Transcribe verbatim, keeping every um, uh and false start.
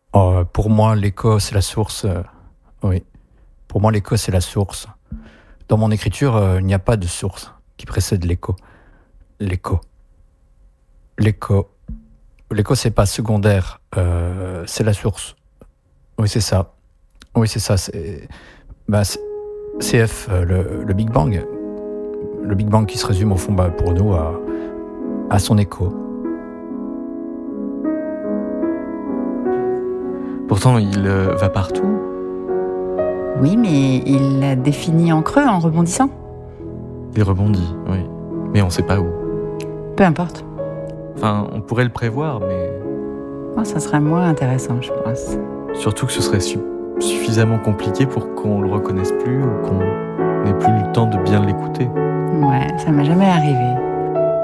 Oh, pour moi, l'écho, c'est la source. euh, oui. Pour moi, l'écho, c'est la source. Dans mon écriture, euh, il n'y a pas de source qui précède l'écho. L'écho. L'écho. L'écho, c'est pas secondaire. euh, c'est la source. Oui, c'est ça. Oui, c'est ça. C'est, bah, c'est- C F, euh, le, le Big Bang. Le Big Bang qui se résume au fond, bah, pour nous, à, à son écho. Pourtant, il euh, va partout. Oui, mais il l'a défini en creux, en rebondissant. Il rebondit, oui. Mais on sait pas où. Peu importe. Enfin, on pourrait le prévoir, mais Oh, ça serait moins intéressant, je pense. surtout que ce serait su- suffisamment compliqué pour qu'on le reconnaisse plus ou qu'on n'ait plus le temps de bien l'écouter. Ouais, ça m'est jamais arrivé.